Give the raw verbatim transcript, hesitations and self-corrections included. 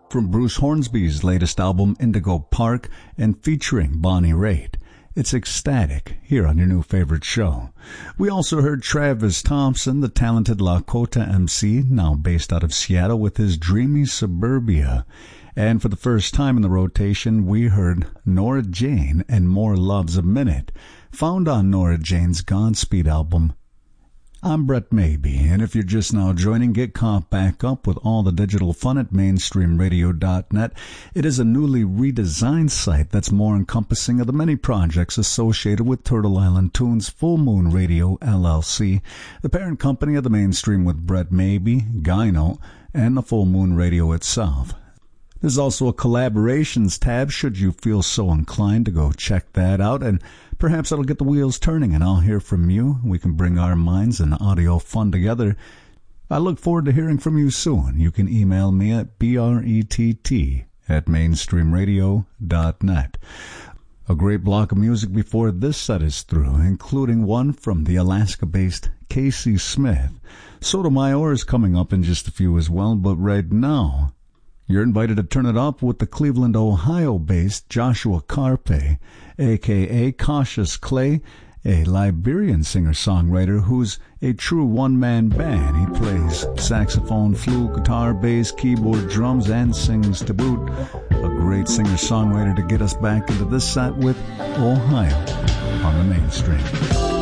from Bruce Hornsby's latest album, Indigo Park, and featuring Bonnie Raitt. It's Ecstatic, here on your new favorite show. We also heard Travis Thompson, the talented Lakota M C, now based out of Seattle, with his Dreamy Suburbia. And for the first time in the rotation, we heard Nora Jane and More Love's a Minute, found on Nora Jane's Godspeed album. I'm Brett Maybe, and if you're just now joining, get caught back up with all the digital fun at mainstream radio dot net. It is a newly redesigned site that's more encompassing of the many projects associated with Turtle Island Tunes Full Moon Radio, L L C, the parent company of the Mainstream with Brett Maybe, Gyno, and the Full Moon Radio itself. There's also a collaborations tab should you feel so inclined to go check that out, and perhaps that'll get the wheels turning and I'll hear from you. We can bring our minds and audio fun together. I look forward to hearing from you soon. You can email me at brett at mainstream radio dot net. A great block of music before this set is through, including one from the Alaska-based Casey Smith. Sotomayor is coming up in just a few as well, but right now, you're invited to turn it up with the Cleveland, Ohio-based Joshua Carpe, a k a. Cautious Clay, a Liberian singer-songwriter who's a true one-man band. He plays saxophone, flute, guitar, bass, keyboard, drums, and sings to boot. A great singer-songwriter to get us back into this set with Ohio on the Mainstream.